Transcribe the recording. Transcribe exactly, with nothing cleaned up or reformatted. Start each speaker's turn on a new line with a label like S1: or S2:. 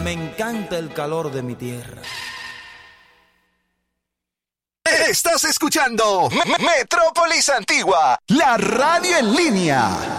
S1: Me encanta el calor de mi tierra.
S2: Estás escuchando Metrópolis Antigua, la radio en línea.